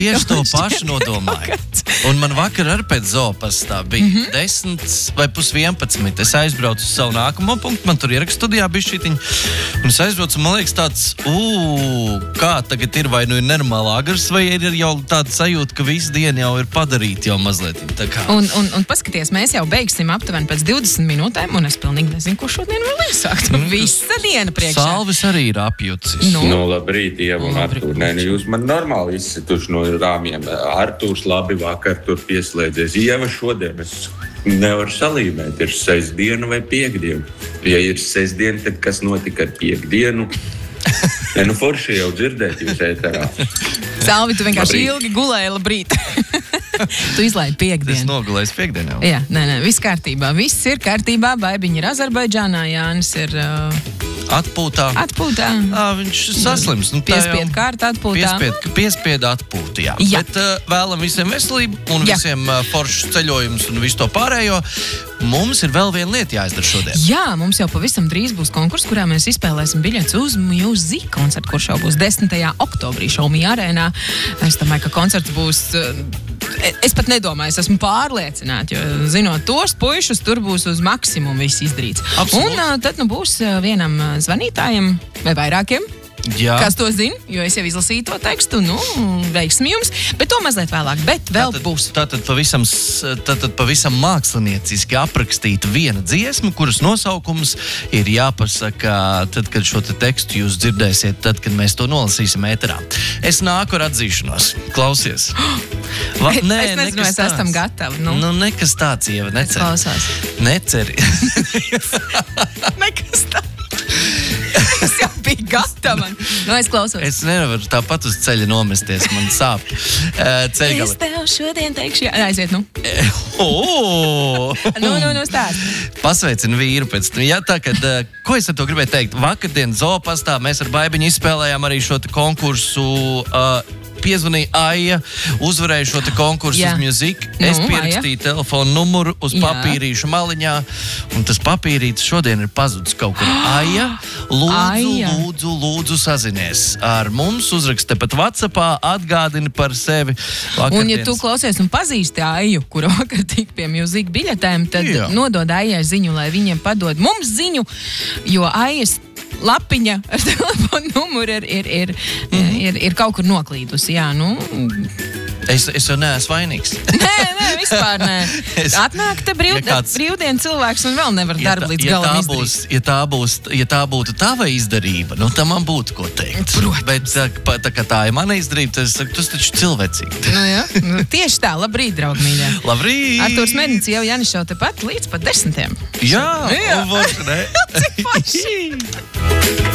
Tieši to pašu nodomāju. Un man vakar arī pēc zoopastā bija 10 vai 10:30. Es aizbraucu uz savu nākamo punktu, man tur ierakstu studijā bišķītiņi. Un es aizbraucu, un man liekas tāds, kā tagad ir, vai nu ir nenormāli agrs, vai ir jau tāda sajūta, ka visu dienu jau ir padarīta jau mazliet. Un paskaties, mēs jau beigsim aptuveni pēc 20 minūtēm, un es pilnīgi nezinu, ko šodien vēl iesākt. Visa diena priekšā. Salvis arī ir apjucis. Labrīt, Ieva un Artūr. Nē, jūs man normāli izsituši no rāmjiem. Artūrs labi vakar tur pieslēdzies. Ieva šodien es nevaru salīmēt, ir sestdiena vai piektdiena. Ja ir sestdiena, tad kas notika ar piekdienu? Forši jau dzirdēt jūs ēterā. Salvi, tu vienkārši ilgi gulēji, labrīt. Tu izlaidi piekdienu. Es nogulēju piekdienu jau. Jā, nē, viss kārtībā. Viss ir kārtībā. Baibiņi ir Azerbaidžānā, Jānis ir... Atpūtā. Viņš saslims. Piespiedu kārtu atpūtā. Piespiedu atpūtu, jā. Bet vēlam visiem veselību un visiem foršus ceļojumus un visu to pārējo. Mums ir vēl viena lieta jāizdara šodien. Jā, mums jau pavisam drīz būs konkurss, kurā mēs izspēlēsim biļetes uz Music koncertu, kurš jau būs 10. oktobrī Šaumī arēnā. Es domāju, ka koncerts būs... Es pat nedomāju, es esmu pārliecināta, jo zinot tos puišus, tur būs uz maksimumu viss izdarīts. Absolut. Un tad būs vienam zvanītājam vai vairākiem. Jā. Kas to zina, jo es jau izlasīju to tekstu, veiksmi jums, bet to mazliet vēlāk, bet vēl būs. Tātad pavisam mākslinieciski aprakstīta viena dziesma, kuras nosaukums ir jāpasaka tad, kad šo tekstu jūs dzirdēsiet, tad, kad mēs to nolasīsim ēterā. Es nāku ar atzīšanos. Klausies. Es nezinu, mēs esam gatavi. Nekas tāds, Ieva, neceri. Es klausās. Neceri. Nekas tāds. Es jau biju gatava. Es klausos. Es nevaru tāpat uz ceļa nomesties, man sāp ceļgali. Es tev šodien teikšu, aiziet, stāst. Pasveicinu vīru pēc tam. Jā, ko es ar to gribēju teikt? Vakardien zoopastā mēs ar Baibiņu izspēlējām arī šo konkursu. Piezvanīja Aija, uzvarēja šo konkursu uz Music. Es pierakstīju telefonu numuru uz papīrīšu maliņā, un tas papīrītis šodien ir pazudis kaut kur. Aija, lūdzu sazinies ar mums, uzraksti pat WhatsAppā, atgādini par sevi. Un ja tu klausies un pazīsti Aiju, kura vakar tik pie Music biļetēm, tad nodod Aijai ziņu, lai viņiem padod mums ziņu, jo Aijas lapiņa ar telefonu numuru ir kaut kur noklīdusi, jā, Es jau neesmu vainīgs. Nē, vispār nē. Atnāk te brīvdien cilvēks un vēl nevar darbu līdz galam izdarīt. Ja tā būtu tava izdarība, tad man būtu ko teikt. Protams. Bet tā kā tā ir mana izdarība, tas taču cilvēcīgi. Jā, tieši tā. Labrīt, draugi mīļie. Labrīt! Artūrs Mednis jau Janis šau tepat līdz pat 10. Jā. Cik paši!